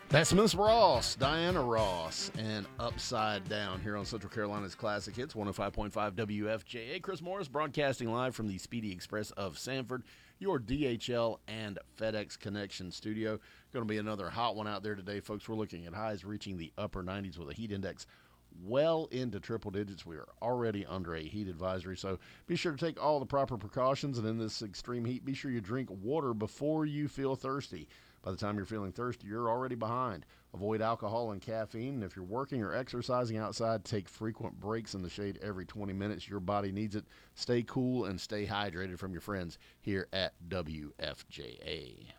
That's Miss Ross, Diana Ross, and Upside Down here on Central Carolina's Classic Hits, 105.5 WFJA. Chris Morris broadcasting live from the Speedy Express of Sanford, your DHL and FedEx Connection studio. Going to be another hot one out there today, folks. We're looking at highs reaching the upper 90s with a heat index well into triple digits. We are already under a heat advisory, so be sure to take all the proper precautions. And in this extreme heat, be sure you drink water before you feel thirsty. By the time you're feeling thirsty, you're already behind. Avoid alcohol and caffeine. And if you're working or exercising outside, take frequent breaks in the shade every 20 minutes. Your body needs it. Stay cool and stay hydrated from your friends here at WFJA.